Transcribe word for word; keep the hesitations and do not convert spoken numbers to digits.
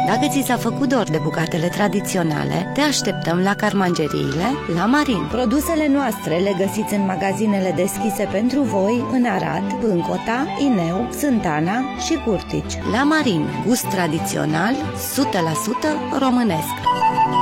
Dacă ți s-a făcut dor de bucatele tradiționale, te așteptăm la Carmangeriile La Marin. Produsele noastre le găsiți în magazinele deschise pentru voi în Arad, Pâncota, Ineu, Sântana și Curtici. La Marin, gust tradițional, o sută la sută românesc.